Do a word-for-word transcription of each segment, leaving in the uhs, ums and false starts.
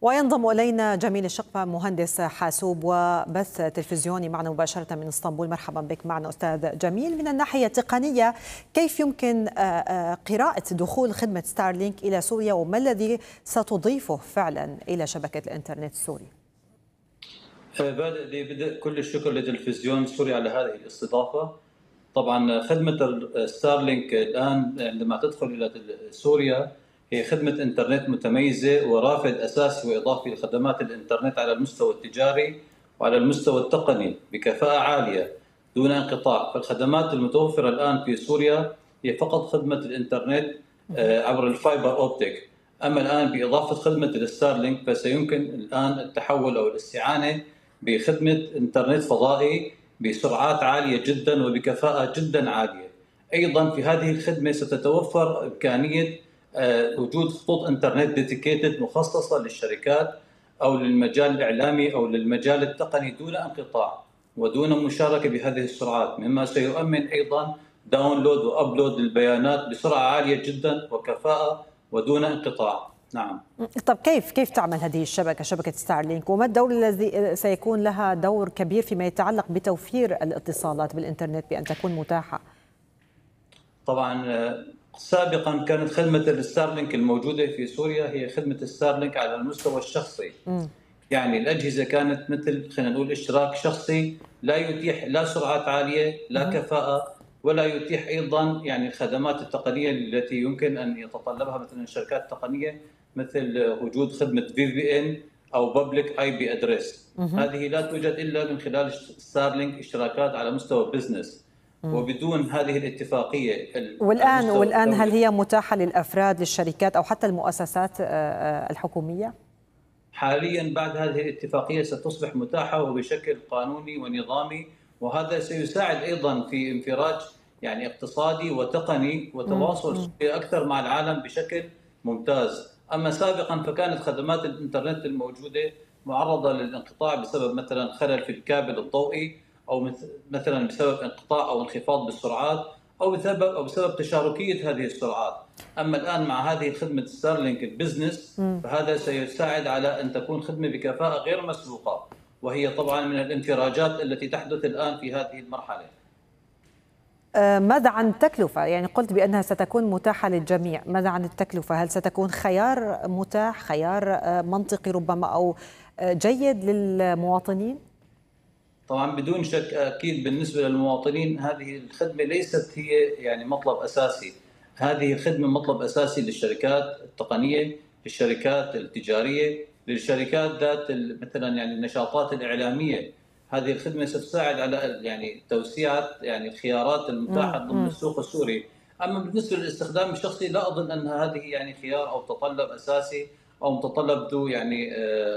وينضم إلينا جميل الشقفة، مهندس حاسوب وبث تلفزيوني، معنا مباشرة من اسطنبول. مرحبا بك معنا أستاذ جميل. من الناحية التقنية، كيف يمكن قراءة دخول خدمة ستارلينك إلى سوريا، وما الذي ستضيفه فعلا إلى شبكة الإنترنت السوري؟ بادئ بدء كل الشكر لتلفزيون سوريا على هذه الاستضافة. طبعا خدمة ستارلينك الآن عندما تدخل إلى سوريا هي خدمة إنترنت متميزة ورافد أساسي وإضافي لخدمات الإنترنت على المستوى التجاري وعلى المستوى التقني بكفاءة عالية دون انقطاع. فالخدمات المتوفرة الآن في سوريا هي فقط خدمة الإنترنت عبر الفايبر أوبتيك. أما الآن بإضافة خدمة الستارلينك فسيمكن الآن التحول أو الاستعانة بخدمة إنترنت فضائي بسرعات عالية جدا وبكفاءة جدا عالية. أيضا في هذه الخدمة ستتوفر إمكانية وجود خطوط إنترنت ديديكيتد مخصصة للشركات أو للمجال الإعلامي أو للمجال التقني دون انقطاع ودون مشاركة بهذه السرعات، مما سيؤمن أيضا داونلود وأبلود للبيانات بسرعة عالية جدا وكفاءة ودون انقطاع. نعم. طب كيف كيف تعمل هذه الشبكة، شبكة ستارلينك، وما الدور الذي سيكون لها دور كبير فيما يتعلق بتوفير الاتصالات بالإنترنت بأن تكون متاحة؟ طبعا سابقا كانت خدمة الستارلينك الموجودة في سوريا هي خدمة ستارلينك على المستوى الشخصي. م. يعني الأجهزة كانت مثل خلينا نقول اشتراك شخصي، لا يتيح لا سرعات عالية لا كفاءة ولا يتيح أيضا يعني الخدمات التقنية التي يمكن أن يتطلبها مثلا الشركات التقنية، مثل وجود خدمة في في إن أو Public آي بي Address. هذه لا توجد إلا من خلال ستارلينك اشتراكات على مستوى بزنس، وبدون هذه الاتفاقية. والآن والآن هل هي متاحة للأفراد، للشركات، أو حتى المؤسسات الحكومية؟ حاليا بعد هذه الاتفاقية ستصبح متاحة وبشكل قانوني ونظامي، وهذا سيساعد أيضا في انفراج يعني اقتصادي وتقني وتواصل أكثر مع العالم بشكل ممتاز. أما سابقا فكانت خدمات الإنترنت الموجودة معرضة للانقطاع بسبب مثلا خلل في الكابل الضوئي، أو مثلا بسبب انقطاع أو انخفاض بالسرعات، أو بسبب أو بسبب تشاركية هذه السرعات. أما الآن مع هذه خدمة ستارلينك البزنس فهذا سيساعد على أن تكون خدمة بكفاءة غير مسبوقة، وهي طبعا من الانفراجات التي تحدث الآن في هذه المرحلة. ماذا عن التكلفة؟ يعني قلت بأنها ستكون متاحة للجميع، ماذا عن التكلفة؟ هل ستكون خيار متاح، خيار منطقي ربما أو جيد للمواطنين؟ طبعا بدون شك أكيد بالنسبة للمواطنين هذه الخدمة ليست هي يعني مطلب أساسي. هذه الخدمة مطلب أساسي للشركات التقنية، للشركات التجارية، للشركات ذات مثلا يعني النشاطات الإعلامية. هذه الخدمة ستساعد على يعني توسيع يعني الخيارات المتاحة ضمن السوق السوري. أما بالنسبة للاستخدام الشخصي لا أظن أن هذه يعني خيار أو متطلب أساسي أو متطلب ذو يعني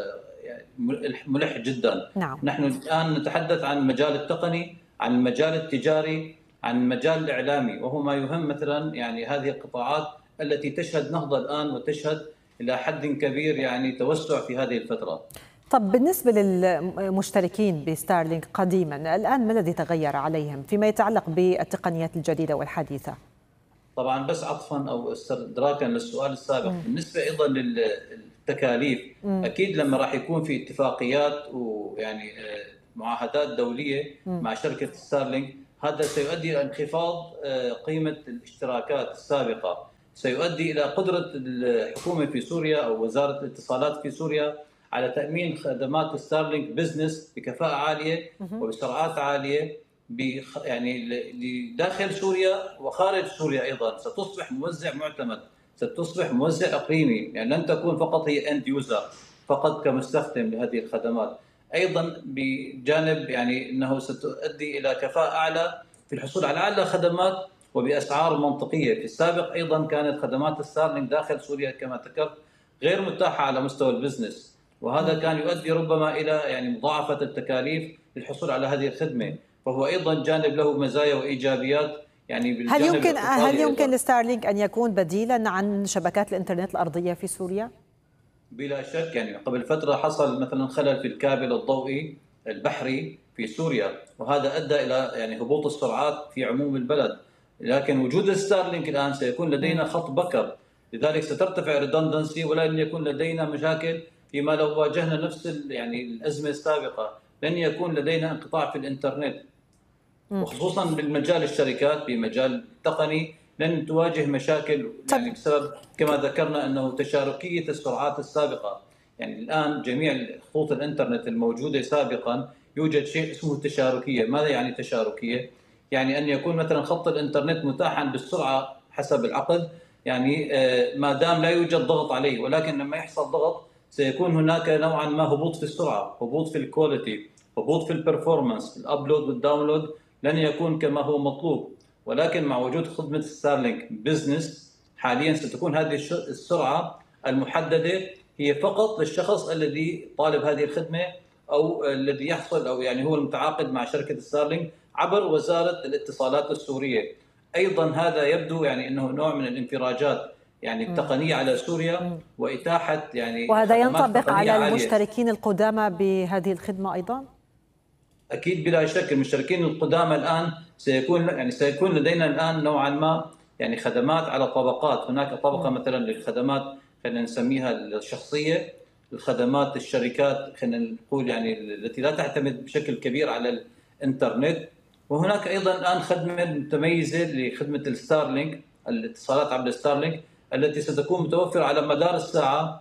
ملح جدا. نعم. نحن الآن نتحدث عن المجال التقني، عن المجال التجاري، عن المجال الإعلامي، وهو ما يهم مثلا يعني هذه القطاعات التي تشهد نهضة الآن وتشهد إلى حد كبير يعني توسع في هذه الفترة. طب بالنسبة للمشتركين بستارلينك قديما، الآن ما الذي تغير عليهم فيما يتعلق بالتقنيات الجديدة والحديثة؟ طبعا بس عطفا أو استدراكا للسؤال السابق، م. بالنسبة أيضا للتكاليف، م. أكيد لما راح يكون في اتفاقيات ويعني معاهدات دولية م. مع شركة ستارلينك، هذا سيؤدي إلى انخفاض قيمة الاشتراكات السابقة، سيؤدي إلى قدرة الحكومة في سوريا أو وزارة الاتصالات في سوريا على تأمين خدمات ستارلينك بزنس بكفاءة عالية وبسرعات عالية يعني لداخل سوريا وخارج سوريا. أيضا ستصبح موزع معتمد، ستصبح موزع إقليمي، يعني لن تكون فقط هي اند يوزر فقط كمستخدم لهذه الخدمات. أيضا بجانب يعني أنه ستؤدي إلى كفاءة أعلى في الحصول على أعلى خدمات وبأسعار منطقية. في السابق أيضا كانت خدمات ستارلينك داخل سوريا كما ذكرت غير متاحة على مستوى البزنس، وهذا كان يؤدي ربما إلى يعني مضاعفة التكاليف للحصول على هذه الخدمة. فهو أيضا جانب له مزايا وإيجابيات. يعني هل يمكن هل يمكن لستارلينك أن يكون بديلا عن شبكات الإنترنت الأرضية في سوريا؟ بلا شك. يعني قبل فترة حصل مثلا خلل في الكابل الضوئي البحري في سوريا، وهذا أدى إلى يعني هبوط السرعات في عموم البلد. لكن وجود ستارلينك الآن سيكون لدينا خط بكر، لذلك سترتفع redundancy ولن يكون لدينا مشاكل فيما لو واجهنا نفس يعني الأزمة السابقة لن يكون لدينا انقطاع في الإنترنت، وخصوصا بالمجال الشركات بمجال التقني لن تواجه مشاكل يعني بسبب كما ذكرنا أنه تشاركية السرعات السابقة. يعني الآن جميع خطوط الإنترنت الموجودة سابقا يوجد شيء اسمه التشاركية. ماذا يعني تشاركية؟ يعني أن يكون مثلا خط الإنترنت متاحا بالسرعة حسب العقد، يعني ما دام لا يوجد ضغط عليه، ولكن لما يحصل ضغط سيكون هناك نوعا ما هبوط في السرعة، هبوط في الكواليتي، هبوط في البرفورمانس، الأبلود والداونلود لن يكون كما هو مطلوب. ولكن مع وجود خدمة ستارلينك بزنس حاليا ستكون هذه السرعة المحددة هي فقط للشخص الذي طالب هذه الخدمة أو الذي يحصل أو يعني هو المتعاقد مع شركة ستارلينك عبر وزارة الاتصالات السورية. أيضا هذا يبدو يعني أنه نوع من الانفراجات يعني التقنية على سوريا وإتاحة يعني وهذا ينطبق على عالية. المشتركين القدامى بهذه الخدمة أيضا؟ أكيد بلا شك المشتركين القدامى الآن سيكون يعني سيكون لدينا الآن نوعا ما يعني خدمات على طبقات. هناك طبقة مثلا للخدمات خلينا نسميها الشخصية، الخدمات الشركات خلينا نقول يعني التي لا تعتمد بشكل كبير على الإنترنت، وهناك أيضا الآن خدمة متميزة لخدمة الستارلينك، الاتصالات عبر الستارلينك التي ستكون متوفرة على مدار الساعة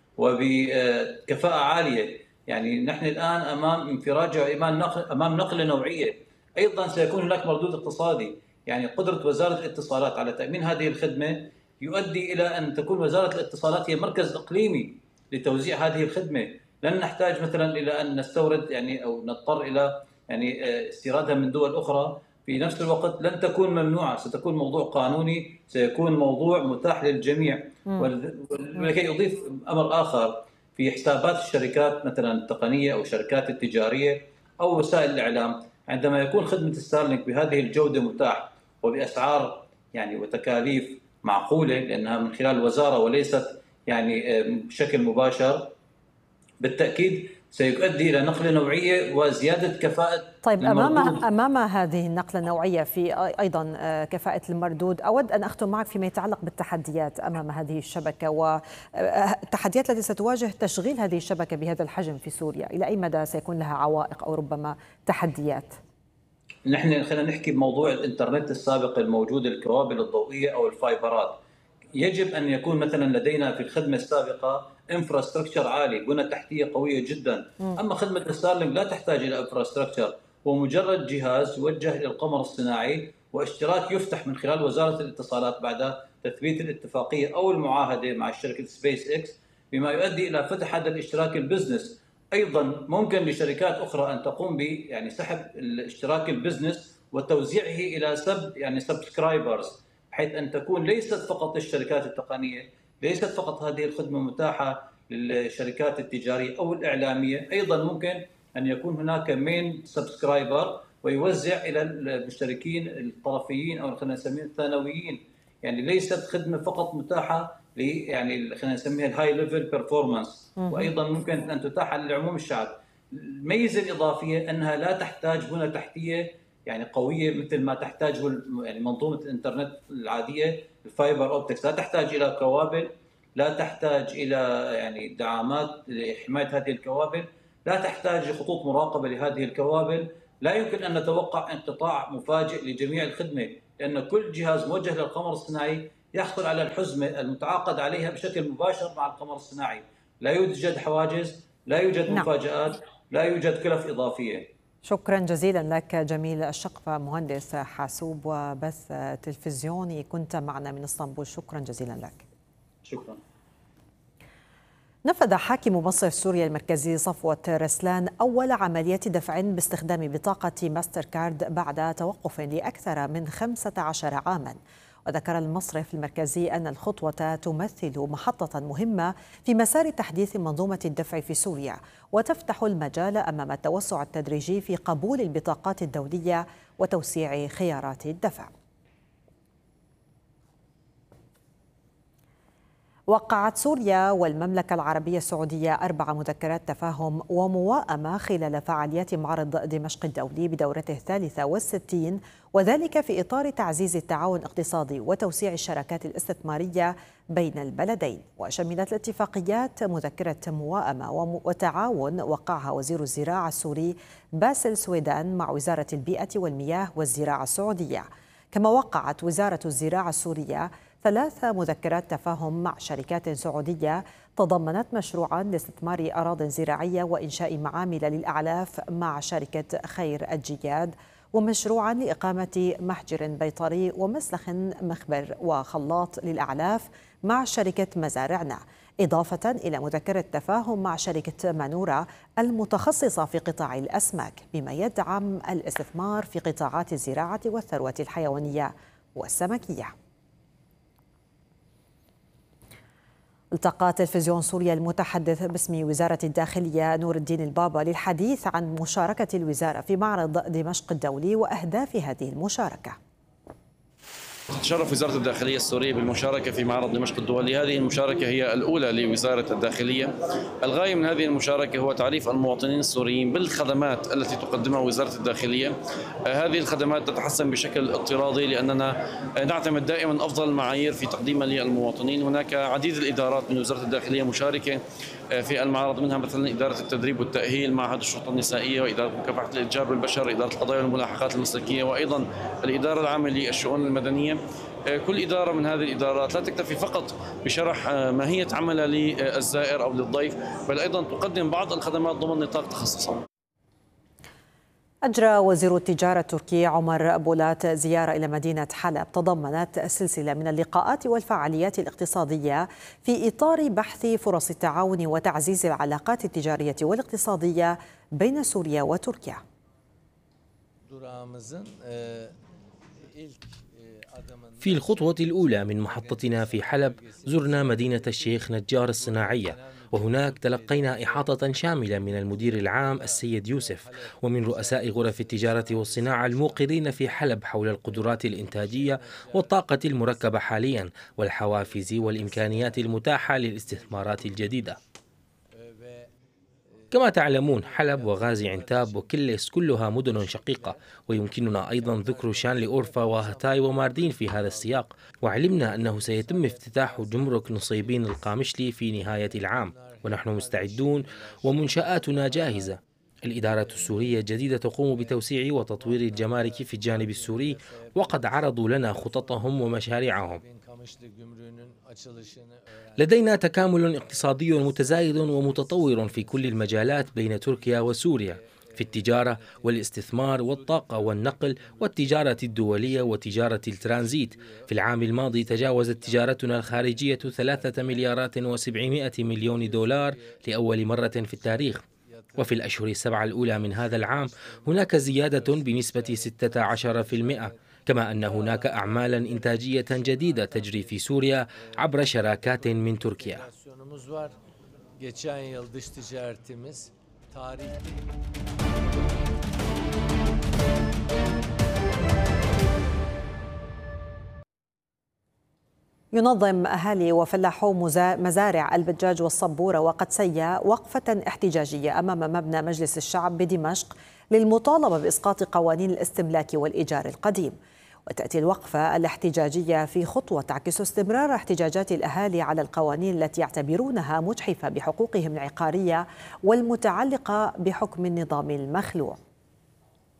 وبكفاءة عالية. يعني نحن الآن أمام انفراج أمام نقلة نوعية. أيضا سيكون هناك مردود اقتصادي، يعني قدرة وزارة الاتصالات على تأمين هذه الخدمة يؤدي إلى أن تكون وزارة الاتصالات هي مركز إقليمي لتوزيع هذه الخدمة. لن نحتاج مثلا إلى أن نستورد يعني أو نضطر إلى يعني استيرادها من دول أخرى. في نفس الوقت لن تكون ممنوعة، ستكون موضوع قانوني، سيكون موضوع متاح للجميع. ولكي أضيف أمر آخر في حسابات الشركات مثلا التقنية أو الشركات التجارية أو وسائل الإعلام، عندما يكون خدمة ستارلينك بهذه الجودة متاح وبأسعار يعني وتكاليف معقولة لأنها من خلال الوزارة وليست يعني بشكل مباشر، بالتأكيد سيؤدي إلى نقلة نوعية وزيادة كفاءة. طيب أمام أمام هذه النقلة النوعية في أيضا كفاءة المردود، أود أن أختم معك فيما يتعلق بالتحديات أمام هذه الشبكة والتحديات التي ستواجه تشغيل هذه الشبكة بهذا الحجم في سوريا. إلى أي مدى سيكون لها عوائق أو ربما تحديات؟ نحن خلينا نحكي بموضوع الإنترنت السابق الموجود، الكوابل الضوئية أو الفايبرات. يجب أن يكون مثلا لدينا في الخدمة السابقة انفراستراكشر عالي، بنى تحتية قوية جدا. أما خدمة ستارلينك لا تحتاج إلى انفراستراكشر، ومجرد جهاز يوجه إلى القمر الصناعي واشتراك يفتح من خلال وزارة الاتصالات بعد تثبيت الاتفاقية أو المعاهدة مع شركة سبيس إكس، بما يؤدي إلى فتح هذا الاشتراك البزنس. أيضا ممكن لشركات أخرى أن تقوم ب يعني سحب الاشتراك البزنس وتوزيعه إلى سب يعني سبسكرايبرز، بحيث أن تكون ليست فقط الشركات التقنية، ليست فقط هذه الخدمة متاحة للشركات التجارية أو الإعلامية، أيضا ممكن أن يكون هناك مين سبسكرايبر ويوزع إلى المشتركين الطرفيين أو خلينا نسميهم الثانويين. يعني ليست خدمة فقط متاحة ل يعني خلينا نسميها الهاي ليفل بيرفورمانس، وأيضا ممكن أن تتاح لعموم الشعب. الميزة الإضافية أنها لا تحتاج بنى تحتية يعني قوية مثل ما تحتاجه يعني منظومة الإنترنت العادية الفايبر أوبتكس. لا تحتاج إلى كوابل، لا تحتاج إلى يعني دعامات لحماية هذه الكوابل، لا تحتاج خطوط مراقبة لهذه الكوابل. لا يمكن أن نتوقع انقطاع مفاجئ لجميع الخدمة، لأن كل جهاز موجه للقمر الصناعي يحصل على الحزمة المتعاقد عليها بشكل مباشر مع القمر الصناعي. لا يوجد حواجز، لا يوجد مفاجآت، لا يوجد كلف إضافية. شكرا جزيلا لك جميل الشقفة، مهندس حاسوب وبث تلفزيوني، كنت معنا من اسطنبول. شكرا جزيلا لك. شكرا. نفذ حاكم مصرف سوريا المركزي صفوة رسلان أول عملية دفع باستخدام بطاقة ماستر كارد بعد توقف لأكثر من خمسة عشر عاما. وذكر المصرف المركزي أن الخطوة تمثل محطة مهمة في مسار تحديث منظومة الدفع في سوريا، وتفتح المجال أمام التوسع التدريجي في قبول البطاقات الدولية وتوسيع خيارات الدفع. وقعت سوريا والمملكة العربية السعودية أربع مذكرات تفاهم ومواءمة خلال فعاليات معرض دمشق الدولي بدورته الثالثة والستين، وذلك في إطار تعزيز التعاون الاقتصادي وتوسيع الشراكات الاستثمارية بين البلدين. وشملت الاتفاقيات مذكرة مواءمة وتعاون وقعها وزير الزراعة السوري باسل سويدان مع وزارة البيئة والمياه والزراعة السعودية. كما وقعت وزارة الزراعة السورية ثلاث مذكرات تفاهم مع شركات سعودية تضمنت مشروعا لاستثمار أراضٍ زراعية وإنشاء معامل للأعلاف مع شركة خير الجياد، ومشروعا لإقامة محجر بيطري ومسلخ مخبر وخلاط للأعلاف مع شركة مزارعنا، إضافة إلى مذكرة تفاهم مع شركة مانورا المتخصصة في قطاع الأسماك بما يدعم الاستثمار في قطاعات الزراعة والثروة الحيوانية والسمكية. التقى تلفزيون سوريا المتحدث باسم وزارة الداخلية نور الدين البابا للحديث عن مشاركة الوزارة في معرض دمشق الدولي وأهداف هذه المشاركة. تشرف وزارة الداخلية السورية بالمشاركة في معرض دمشق الدولي. هذه المشاركة هي الأولى لوزارة الداخلية. الغاية من هذه المشاركة هو تعريف المواطنين السوريين بالخدمات التي تقدمها وزارة الداخلية. هذه الخدمات تتحسن بشكل اضطرادي لأننا نعتمد دائما أفضل المعايير في تقديمها للمواطنين. هناك عديد الإدارات من وزارة الداخلية مشاركة في المعرض، منها مثلا إدارة التدريب والتأهيل، معهد الشرطة النسائية، وإدارة مكافحة الإتجار بالبشر، إدارة القضايا والملاحقات المسلكية، وأيضا الإدارة العامة للشؤون المدنية. كل إدارة من هذه الإدارات لا تكتفي فقط بشرح ماهية عملها للزائر أو للضيف، بل أيضا تقدم بعض الخدمات ضمن نطاق تخصصها. أجرى وزير التجارة التركي عمر بولات زيارة إلى مدينة حلب تضمنت سلسلة من اللقاءات والفعاليات الاقتصادية في إطار بحث فرص التعاون وتعزيز العلاقات التجارية والاقتصادية بين سوريا وتركيا. في الخطوة الأولى من محطتنا في حلب زرنا مدينة الشيخ نجار الصناعية، وهناك تلقينا إحاطة شاملة من المدير العام السيد يوسف ومن رؤساء غرف التجارة والصناعة الموقرين في حلب حول القدرات الإنتاجية والطاقة المركبة حاليا والحوافز والإمكانيات المتاحة للاستثمارات الجديدة. كما تعلمون حلب وغازي عنتاب وكلس كلها مدن شقيقة، ويمكننا أيضا ذكر شانلي أورفا وهتاي وماردين في هذا السياق، وعلمنا أنه سيتم افتتاح جمرك نصيبين القامشلي في نهاية العام، ونحن مستعدون ومنشآتنا جاهزة. الإدارة السورية الجديدة تقوم بتوسيع وتطوير الجمارك في الجانب السوري، وقد عرضوا لنا خططهم ومشاريعهم. لدينا تكامل اقتصادي متزايد ومتطور في كل المجالات بين تركيا وسوريا، في التجارة والاستثمار والطاقة والنقل والتجارة الدولية وتجارة الترانزيت. في العام الماضي تجاوزت تجارتنا الخارجية ثلاثة مليارات وسبعمائة مليون دولار لأول مرة في التاريخ. وفي الأشهر السبعة الأولى من هذا العام هناك زيادة بنسبة ستة عشر بالمئة، كما أن هناك أعمالا إنتاجية جديدة تجري في سوريا عبر شراكات من تركيا. ينظم أهالي وفلاحو مزارع البجاج والصبورة وقدسية وقفة احتجاجية أمام مبنى مجلس الشعب بدمشق للمطالبة بإسقاط قوانين الاستملاك والإيجار القديم. وتأتي الوقفة الاحتجاجية في خطوة تعكس استمرار احتجاجات الأهالي على القوانين التي يعتبرونها مجحفة بحقوقهم العقارية والمتعلقة بحكم النظام المخلوع.